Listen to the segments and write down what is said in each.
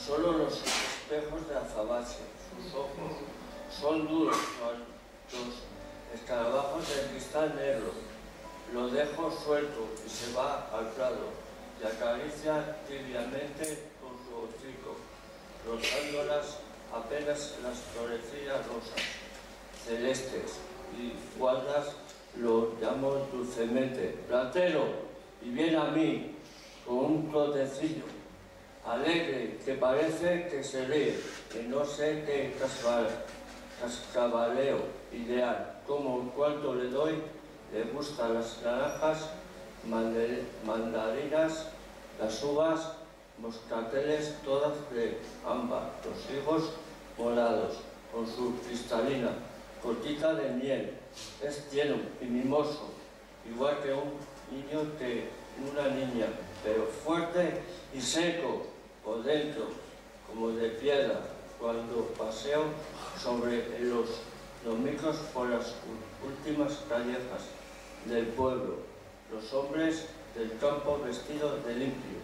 solo los espejos de azabache. Sus ojos son duros, los escarabajos de cristal negro. Lo dejo suelto y se va al prado y acaricia tibiamente con su hocico, rozándolas apenas en las florecillas rosas, celestes, y guardas lo llamo dulcemente, platero, y viene a mí con un trotecillo, alegre, que parece que se ríe, que no sé qué cascabaleo ideal, como cuanto le doy, le gustan las naranjas, mandarinas, las uvas, moscateles todas de ámbar, los higos morados, con su cristalina gotita de miel. Es tierno y mimoso, igual que un niño que una niña, pero fuerte y seco por dentro, como de piedra, cuando paseo sobre los domingos por las últimas callejas del pueblo, los hombres del campo vestidos de limpio.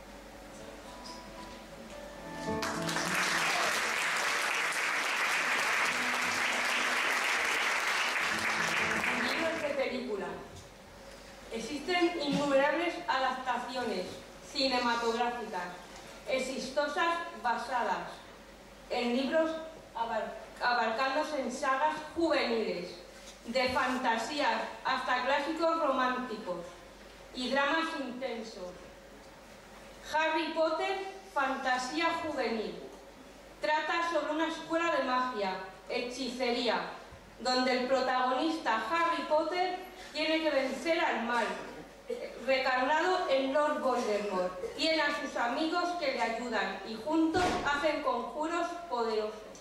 Libros de película. Existen innumerables adaptaciones cinematográficas exitosas basadas en libros abarcándose en sagas juveniles, de fantasías hasta clásicos románticos y dramas intensos. Harry Potter, fantasía juvenil. Trata sobre una escuela de magia, hechicería, donde el protagonista Harry Potter tiene que vencer al mal, recarnado en Lord Voldemort. Tiene a sus amigos que le ayudan y juntos hacen conjuros poderosos.